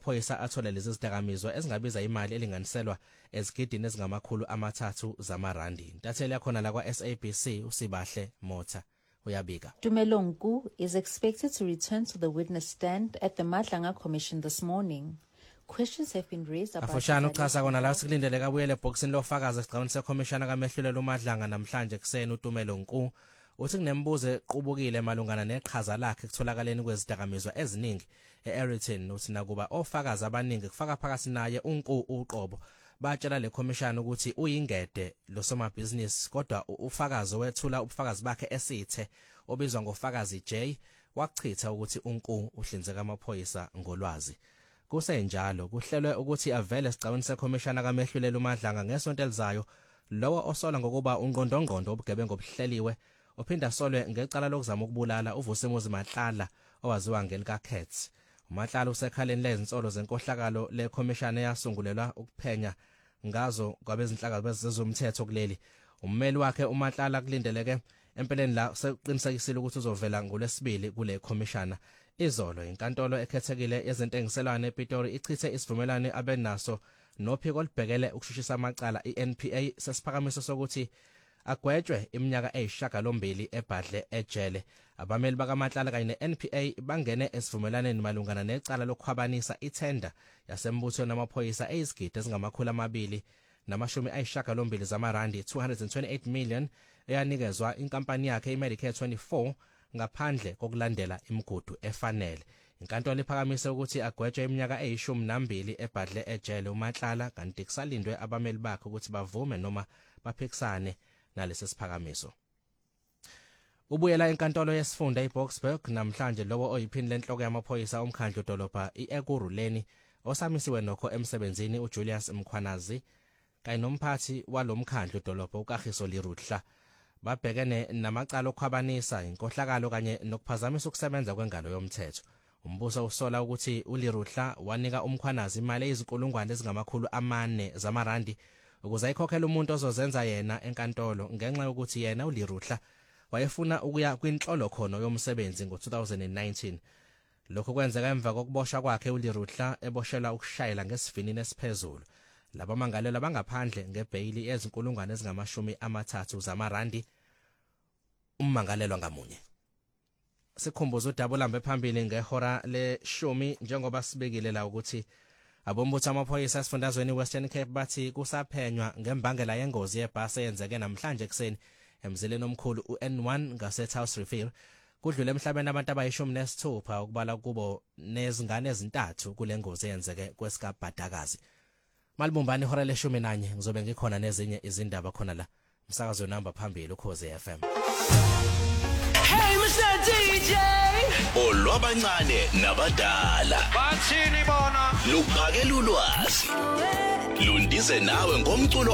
amaphoyisa athole lezi zidakamizwa ezingabiza imali elinganiselwa ezigidini ezingamakhulu amathathu zamarandi. Intatheli yakhona la kwa SABC uSibahle Motha uyabika. Tumelo Nku is expected to return to the witness stand at the Madlanga Commission this morning. Questions have been raised about Afoshana uchaza kona la sikulindeleka abuyele ebhokisini lofakazi esigcawini sekhomishana kaMehlulelo uMadlanga namhlanje kuseni uTumelo Nku uthi kunembuzo equbukile malungana neqhaza lakhe kutholakaleni kwezidakamizwa eziningi eAriton uthi nakuba ofakazi abaningi kufaka phakathi naye uNku uqobo batshela le commission ukuthi uyingede losomabhizinisi kodwa ufakazi wethula ubufakazi bakhe esithe obizwa ngofakazi J wachitha ukuthi uNku uhlinzeka amaphoyisa ngolwazi. Kusenjalo kuhlelwe ukuthi avele esigcawini sekhomishana kaMehlulelo uMadlanga ngesonto elizayo lowo osola ngokuba ungqondongqondo obugebengu obuhleliwe ophinda solwe ngecala lokuzama ukubulala uVusimuzi Matlala owaziwa ngelika Cats. uMatlala usekhaleni lezinsolo zenkohlakalo lekhomishana yasungulelwa ukuphenya ngazo kwabezinhlaka bezomthetho kuleli. Ummeli wakhe uMatlala kulindeleke empeleni la seqinisekisile ukuthi uzovela ngolesibili kule khomishana. Izolo inkantolo ekhethekile yezentengiselwane ePitori ichithe isivumelwano abenaso nophiko olubhekele ukushushisa amacala iNPA sesiphakamiso sokuthi agwetshwe iminyaka eyishagalombili ebhadle ejele. Abameli bakaMatlala kanye neNPA bangene esivumelwaneni malungana necala lokukhwabanisa ithenda yasembuthweni namaphoyisa eyizigidi ezingamakhulu amabili namashumi ayishagalombili zamarandi 228 million eyanikezwa inkampani yakhe iMedicare 24 ngaphandle kokulandela imigudu efanele. Inkantolo iphakamise ukuthi agwetshwe iminyaka eyishumi nambili ebhadle ejele uMatlala kanti kusalindwe abameli bakhe ukuthi bavume noma baphikisane nalesi siphakamiso. Ubuyela enkantolo yesifunda eBoksburg namhlanje lowo oyiphini lenhloko yamaphoyisa omkhandlu dolobha iEkurhuleni osamisiwe nokho emsebenzini uJulius Mkhwanazi kanye nomphathi walomkhandlu dolobha uKagiso Liruhla babhekene namacala okhwabanisa inkohlakalo kanye nokuphazamisa ukusebenza kwengalo yomthetho. Umbuso usola ukuthi uLiruhla wanika uMkhwanazi imali ezikulungwane ezingamakhulu amane zamarandi ukuze ayikhokhele umuntu ozozenza yena enkantolo ngenxa yokuthi yena uLiruhla wayefuna ukuya kwinhlolo khono yomsebenzi ngo-2019. Lokho kwenzeka emva kokuboshwa kwakhe uLiruhla eboshelwa ukushayela ngesivinini esiphezulu. Laba mangalelwa bangaphandle ngebhayili ezinkulungwane ezingamashumi amathathu zamarandi ummangalelwa ngamunye. Sikhumbuza udaba ulambe phambili ngehora le10 njengoba sibekile la ukuthi abombutho amaphoyisa esifundazweni Western Cape bathi kusaphenywa ngembangela yengozi yebhasi eyenzeke namhlanje kuseni emzileni omkhulu uN1 ngaseThouse River. Kudlule emhlabeni abantu abayishumi-6 ukubala kubo nezingane ezintathu kule ngozi eyenzeke kwesikabhadakazi. Malibumbani ihora le11 ngizobe ngikhona nezinye izindaba khona la umsakazo namba phambili uKhozi FM. Hey Mr DJ olwabancane nabadala bathini bona luphakela ulwazi lundize nawe ngomculo